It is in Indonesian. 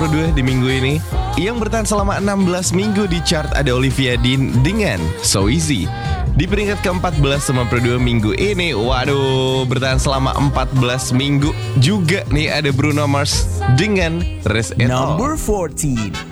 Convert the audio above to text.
42 di minggu ini. Yang bertahan selama 16 minggu di chart ada Olivia Dean dengan So Easy. Di peringkat ke-14 sama 42 minggu ini, waduh, bertahan selama 14 minggu juga nih ada Bruno Mars dengan Rest It All. Number 14.